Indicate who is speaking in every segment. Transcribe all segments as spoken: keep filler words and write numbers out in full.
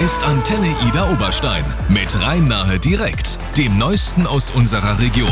Speaker 1: ist Antenne Ida Oberstein mit Rhein-Nahe direkt, dem Neuesten aus unserer Region.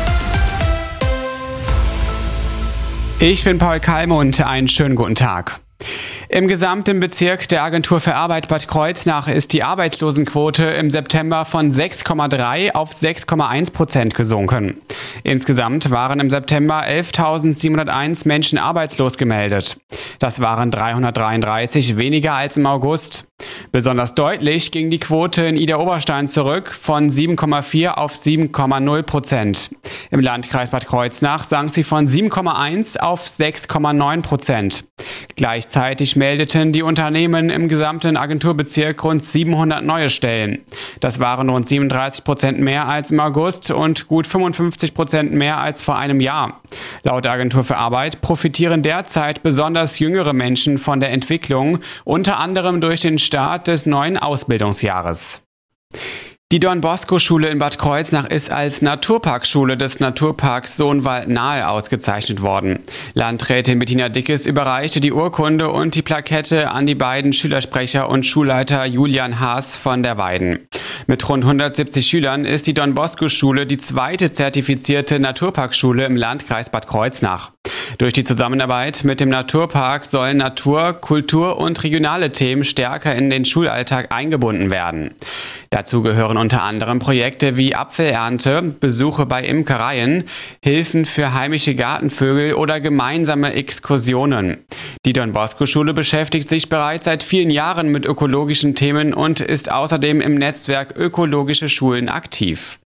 Speaker 2: Ich bin Paul Kalme und einen schönen guten Tag. Im gesamten Bezirk der Agentur für Arbeit Bad Kreuznach ist die Arbeitslosenquote im September von sechs Komma drei auf sechs Komma eins Prozent gesunken. Insgesamt waren im September elftausendsiebenhunderteins Menschen arbeitslos gemeldet. Das waren dreihundertdreiunddreißig weniger als im August. Besonders deutlich ging die Quote in Ida Oberstein zurück von sieben Komma vier auf sieben Komma null Prozent. Im Landkreis Bad Kreuznach sank sie von sieben Komma eins auf sechs Komma neun Prozent. Gleichzeitig meldeten die Unternehmen im gesamten Agenturbezirk rund siebenhundert neue Stellen. Das waren rund siebenunddreißig Prozent mehr als im August und gut fünfundfünfzig Prozent mehr als vor einem Jahr. Laut der Agentur für Arbeit profitieren derzeit besonders jüngere Menschen von der Entwicklung, unter anderem durch den Start des neuen Ausbildungsjahres. Die Don-Bosco-Schule in Bad Kreuznach ist als Naturparkschule des Naturparks Sohnwald-Nahe ausgezeichnet worden. Landrätin Bettina Dickes überreichte die Urkunde und die Plakette an die beiden Schülersprecher und Schulleiter Julian Haas von der Weiden. Mit rund hundertsiebzig Schülern ist die Don-Bosco-Schule die zweite zertifizierte Naturparkschule im Landkreis Bad Kreuznach. Durch die Zusammenarbeit mit dem Naturpark sollen Natur, Kultur und regionale Themen stärker in den Schulalltag eingebunden werden. Dazu gehören unter anderem Projekte wie Apfelernte, Besuche bei Imkereien, Hilfen für heimische Gartenvögel oder gemeinsame Exkursionen. Die Don-Bosco-Schule beschäftigt sich bereits seit vielen Jahren mit ökologischen Themen und ist außerdem im Netzwerk Ökologische Schulen aktiv.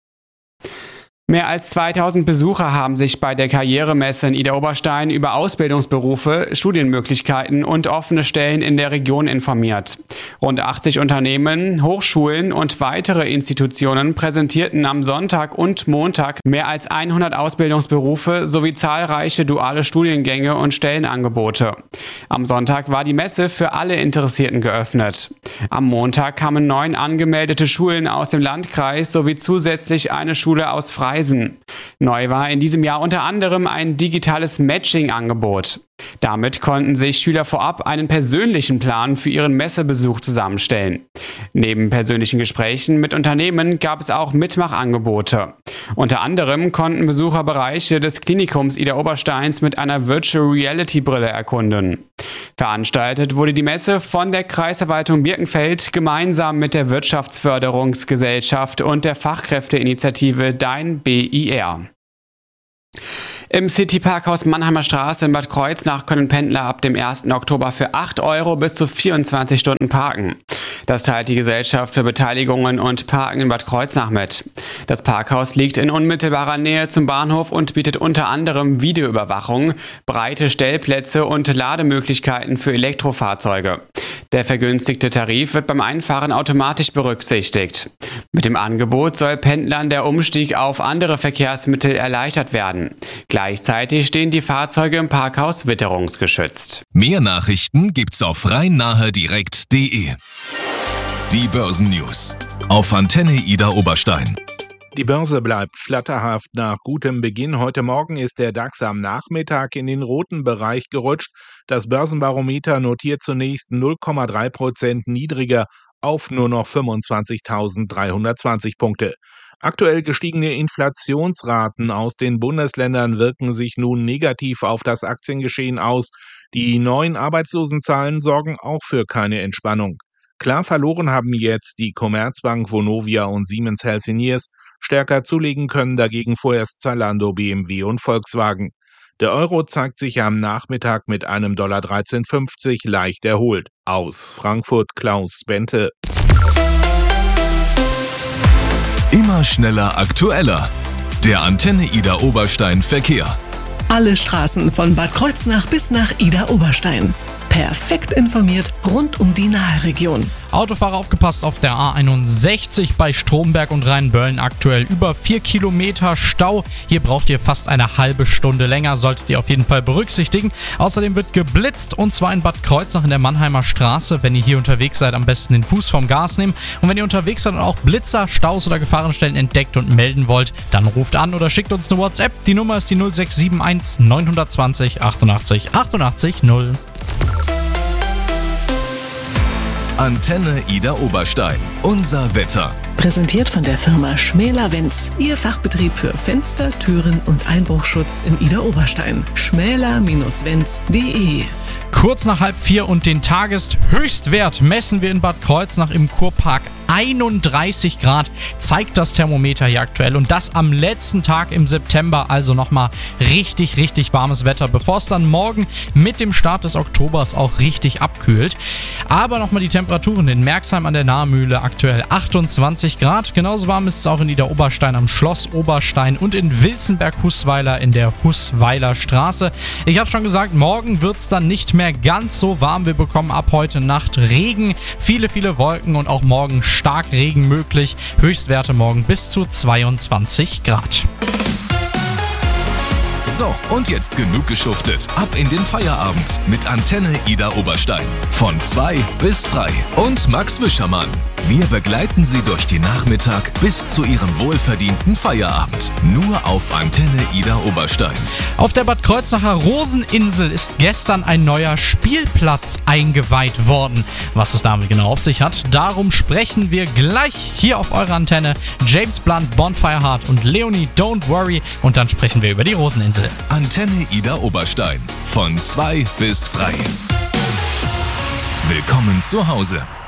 Speaker 2: Mehr als zweitausend Besucher haben sich bei der Karrieremesse in Ida Oberstein über Ausbildungsberufe, Studienmöglichkeiten und offene Stellen in der Region informiert. Rund achtzig Unternehmen, Hochschulen und weitere Institutionen präsentierten am Sonntag und Montag mehr als hundert Ausbildungsberufe sowie zahlreiche duale Studiengänge und Stellenangebote. Am Sonntag war die Messe für alle Interessierten geöffnet. Am Montag kamen neun angemeldete Schulen aus dem Landkreis sowie zusätzlich eine Schule aus Freising. Neu war in diesem Jahr unter anderem ein digitales Matching-Angebot. Damit konnten sich Schüler vorab einen persönlichen Plan für ihren Messebesuch zusammenstellen. Neben persönlichen Gesprächen mit Unternehmen gab es auch Mitmachangebote. Unter anderem konnten Besucher Bereiche des Klinikums Ida Obersteins mit einer Virtual Reality Brille erkunden. Veranstaltet wurde die Messe von der Kreisverwaltung Birkenfeld gemeinsam mit der Wirtschaftsförderungsgesellschaft und der Fachkräfteinitiative Dein B I R. Im City-Parkhaus Mannheimer Straße in Bad Kreuznach können Pendler ab dem ersten Oktober für acht Euro bis zu vierundzwanzig Stunden parken. Das teilt die Gesellschaft für Beteiligungen und Parken in Bad Kreuznach mit. Das Parkhaus liegt in unmittelbarer Nähe zum Bahnhof und bietet unter anderem Videoüberwachung, breite Stellplätze und Lademöglichkeiten für Elektrofahrzeuge. Der vergünstigte Tarif wird beim Einfahren automatisch berücksichtigt. Mit dem Angebot soll Pendlern der Umstieg auf andere Verkehrsmittel erleichtert werden. Gleichzeitig stehen die Fahrzeuge im Parkhaus witterungsgeschützt.
Speaker 1: Mehr Nachrichten gibt's auf rhein-nahe direkt punkt de. Die Börsennews auf Antenne Ida Oberstein.
Speaker 3: Die Börse bleibt flatterhaft nach gutem Beginn. Heute Morgen ist der DAX am Nachmittag in den roten Bereich gerutscht. Das Börsenbarometer notiert zunächst null Komma drei Prozent niedriger auf nur noch fünfundzwanzigtausenddreihundertzwanzig Punkte. Aktuell gestiegene Inflationsraten aus den Bundesländern wirken sich nun negativ auf das Aktiengeschehen aus. Die neuen Arbeitslosenzahlen sorgen auch für keine Entspannung. Klar verloren haben jetzt die Commerzbank, Vonovia und Siemens Healthineers. Stärker zulegen können dagegen vorerst Zalando, B M W und Volkswagen. Der Euro zeigt sich am Nachmittag mit einem Dollar dreizehn fünfzig leicht erholt. Aus Frankfurt Klaus Bente.
Speaker 1: Immer schneller, aktueller. Der Antenne Ida Oberstein Verkehr.
Speaker 4: Alle Straßen von Bad Kreuznach bis nach Ida Oberstein. Perfekt informiert rund um die Nahe-Region.
Speaker 5: Autofahrer aufgepasst auf der A einundsechzig bei Stromberg und Rheinböllen aktuell über vier Kilometer Stau. Hier braucht ihr fast eine halbe Stunde länger, solltet ihr auf jeden Fall berücksichtigen. Außerdem wird geblitzt und zwar in Bad Kreuznach in der Mannheimer Straße. Wenn ihr hier unterwegs seid, am besten den Fuß vom Gas nehmen. Und wenn ihr unterwegs seid und auch Blitzer, Staus oder Gefahrenstellen entdeckt und melden wollt, dann ruft an oder schickt uns eine WhatsApp. Die Nummer ist die null sechs sieben eins neun zwei null achtundachtzig achtundachtzig null.
Speaker 1: Antenne Ida Oberstein. Unser Wetter.
Speaker 4: Präsentiert von der Firma Schmäler-Wenz. Ihr Fachbetrieb für Fenster, Türen und Einbruchschutz in Ida Oberstein. schmäler Bindestrich wenz punkt de.
Speaker 5: Kurz nach halb vier und den Tageshöchstwert messen wir in Bad Kreuznach im Kurpark. einunddreißig Grad zeigt das Thermometer hier aktuell und das am letzten Tag im September, also nochmal richtig, richtig warmes Wetter, bevor es dann morgen mit dem Start des Oktobers auch richtig abkühlt. Aber nochmal die Temperaturen in Merxheim an der Nahmühle aktuell achtundzwanzig Grad, genauso warm ist es auch in Ida Oberstein am Schloss Oberstein und in Wilzenberg-Hußweiler in der Hußweiler Straße. Ich habe schon gesagt, morgen wird es dann nicht mehr ganz so warm, wir bekommen ab heute Nacht Regen, viele, viele Wolken und auch morgen stark Regen möglich. Höchstwerte morgen bis zu zweiundzwanzig Grad.
Speaker 1: So, und jetzt genug geschuftet. Ab in den Feierabend mit Antenne Ida Oberstein. Von zwei bis frei. Und Max Wischermann. Wir begleiten Sie durch den Nachmittag bis zu Ihrem wohlverdienten Feierabend. Nur auf Antenne Ida Oberstein.
Speaker 5: Auf der Bad Kreuznacher Roseninsel ist gestern ein neuer Spielplatz eingeweiht worden. Was es damit genau auf sich hat, darum sprechen wir gleich hier auf eurer Antenne. James Blunt, Bonfire Heart und Leonie Don't Worry. Und dann sprechen wir über die Roseninsel.
Speaker 1: Antenne Ida Oberstein. Von zwei bis frei. Willkommen zu Hause.